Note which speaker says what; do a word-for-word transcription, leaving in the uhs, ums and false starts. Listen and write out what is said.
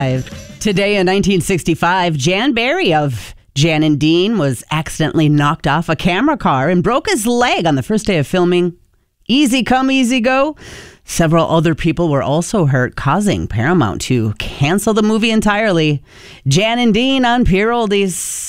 Speaker 1: Today in nineteen sixty-five, Jan Barry of Jan and Dean was accidentally knocked off a camera car and broke his leg on the first day of filming Easy Come, Easy Go. Several other people were also hurt, causing Paramount to cancel the movie entirely. Jan and Dean on Pure Oldies.